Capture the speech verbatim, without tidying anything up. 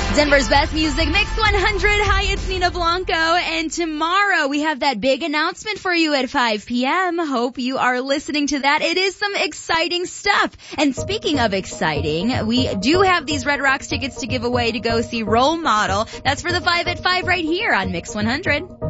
Denver's best music, Mix one hundred. Hi, it's Nina Blanco. And tomorrow we have that big announcement for you at five p.m. Hope you are listening to that. It is some exciting stuff. And speaking of exciting, we do have these Red Rocks tickets to give away to go see Role Model. That's for the five at five right here on Mix one hundred.